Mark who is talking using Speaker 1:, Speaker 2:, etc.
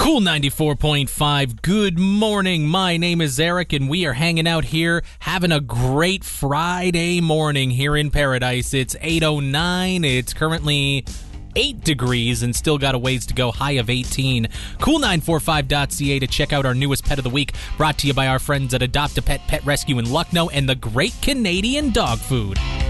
Speaker 1: Cool 94.5. Good morning. My name is Eric, and we are hanging out here having a great Friday morning here in Paradise. It's 8:09. It's currently 8 degrees and still got a ways to go, high of 18. Cool945.ca to check out our newest pet of the week, brought to you by our friends at Adopt a Pet Pet Rescue in Lucknow and the Great Canadian Dog Food.